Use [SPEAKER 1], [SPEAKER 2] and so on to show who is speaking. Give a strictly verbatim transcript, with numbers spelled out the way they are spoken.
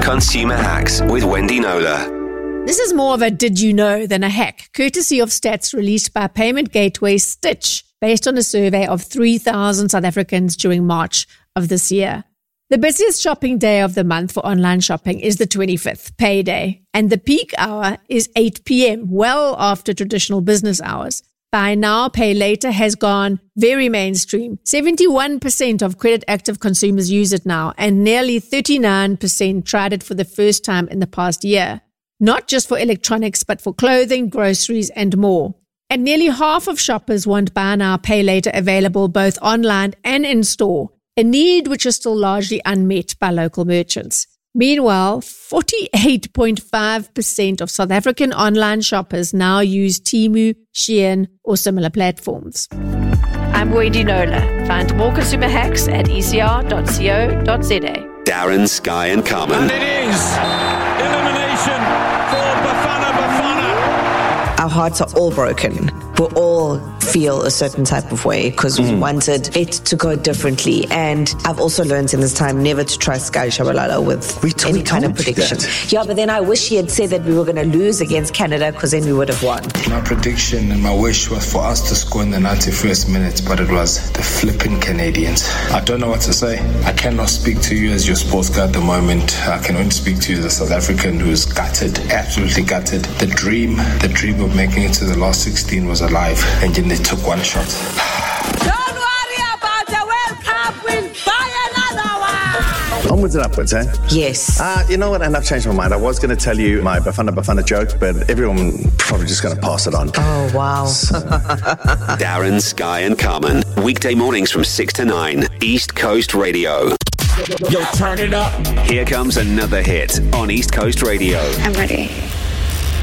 [SPEAKER 1] Consumer Hacks with Wendy Knowler.
[SPEAKER 2] This is more of a did you know than a hack, courtesy of stats released by payment gateway Stitch, based on a survey of three thousand South Africans during March of this year. The busiest shopping day of the month for online shopping is the twenty-fifth, payday, and the peak hour is eight p.m., well after traditional business hours. Buy now, pay later has gone very mainstream. seventy-one percent of credit active consumers use it now, and nearly thirty-nine percent tried it for the first time in the past year. Not just for electronics, but for clothing, groceries, and more. And nearly half of shoppers want buy now, pay later available both online and in store, a need which is still largely unmet by local merchants. Meanwhile, forty-eight point five percent of South African online shoppers now use Temu, Shein, or similar platforms. I'm Wendy Knowler. Find more consumer hacks at e c r dot co dot z a.
[SPEAKER 1] Darren, Sky and Carmen.
[SPEAKER 3] And it is elimination for Bafana Bafana.
[SPEAKER 4] Our hearts are all broken. We all feel a certain type of way because we mm. wanted it to go differently. And I've also learned in this time never to trust Sky Shabalala with
[SPEAKER 5] we t-
[SPEAKER 4] any
[SPEAKER 5] we
[SPEAKER 4] kind of prediction. Yeah, but then I wish he had said that we were going to lose against Canada because then we would have won.
[SPEAKER 6] My prediction and my wish was for us to score in the ninety-first minute, but it was the flipping Canadians. I don't know what to say. I cannot speak to you as your sports guy at the moment. I can only speak to you as a South African who's gutted, absolutely gutted. The dream, the dream of making it to the last sixteen was alive, and then they took one shot.
[SPEAKER 7] Don't worry about the World Cup, we'll buy another one.
[SPEAKER 5] Onwards and upwards, eh?
[SPEAKER 4] Yes.
[SPEAKER 5] Uh, you know what? And I've changed my mind. I was going to tell you my Bafana Bafana joke, but everyone probably just going to pass it on.
[SPEAKER 4] Oh, wow.
[SPEAKER 1] Darren, Sky and Carmen. Weekday mornings from six to nine. East Coast Radio.
[SPEAKER 3] Yo, turn it up.
[SPEAKER 1] Here comes another hit on East Coast Radio.
[SPEAKER 8] I'm ready.